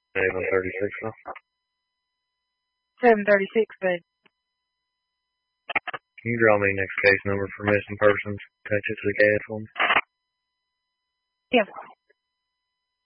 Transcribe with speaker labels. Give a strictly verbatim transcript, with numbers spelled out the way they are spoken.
Speaker 1: seven thirty-six, huh?
Speaker 2: seven thirty-six, babe.
Speaker 1: Can you draw me next case number for missing persons? Touches the gas one?
Speaker 2: Yeah.